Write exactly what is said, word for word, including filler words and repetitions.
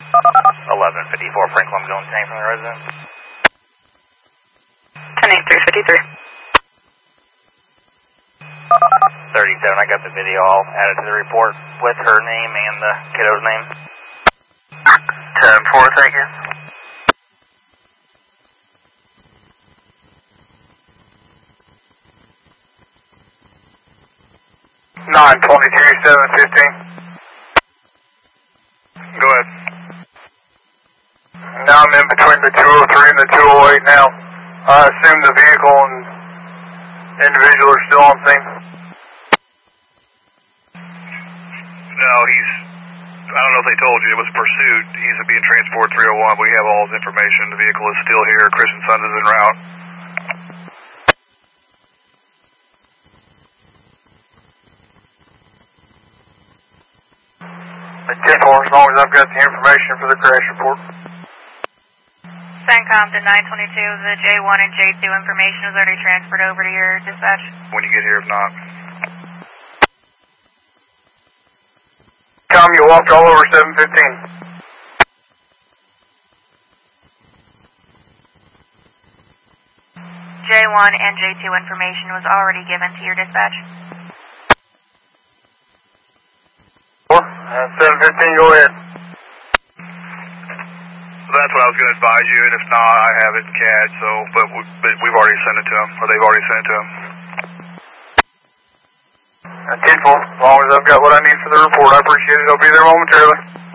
eleven fifty-four Franklin, I'm going to tank from the residence. ten eight three fifty-three. thirty-seven, I got the video all added to the report with her name and the kiddo's name. ten four, thank you. nine twenty-three seven fifteen. Go ahead. Now I'm in between the two oh three and the two oh eight now. I assume the vehicle and individual are still on scene. No, he's, I don't know if they told you, it was pursuit. He's being transported three oh one. We have all his information. The vehicle is still here. Christian Sons is en route. ten four, as long as I've got the information for the crash report. CENTCOM to nine twenty-two, the J one and J two information was already transferred over to your dispatch. When you get here, if not. Tom, you walked all over seven fifteen. J one and J two information was already given to your dispatch. Four, uh, seven fifteen, go ahead. So that's what I was going to advise you, and if not, I have it in C A D, so, but, we, but we've already sent it to him, or they've already sent it to him. Uh, ten four, as long as I've got what I need for the report, I appreciate it. I'll be there momentarily.